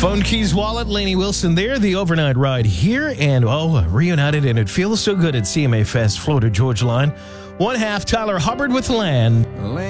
Phone Keys Wallet, Lainey Wilson there, the overnight ride here, and reunited, and it feels so good at CMA Fest, Florida Georgia Line. One half, Tyler Hubbard with Land.